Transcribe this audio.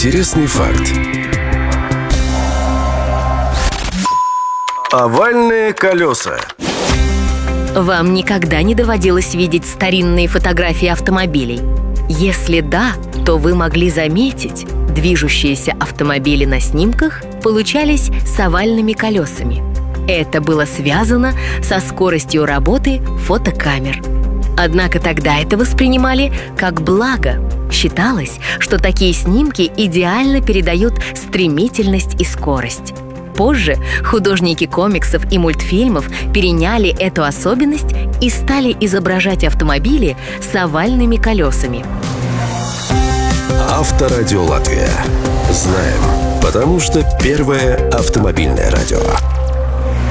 Интересный факт. Овальные колеса. Вам никогда не доводилось видеть старинные фотографии автомобилей? Если да, то вы могли заметить, движущиеся автомобили на снимках получались с овальными колесами. Это было связано со скоростью работы фотокамер. Однако тогда это воспринимали как благо. Считалось, что такие снимки идеально передают стремительность и скорость. Позже художники комиксов и мультфильмов переняли эту особенность и стали изображать автомобили с овальными колесами. Авторадио Латвия. Знаем, потому что первое автомобильное радио.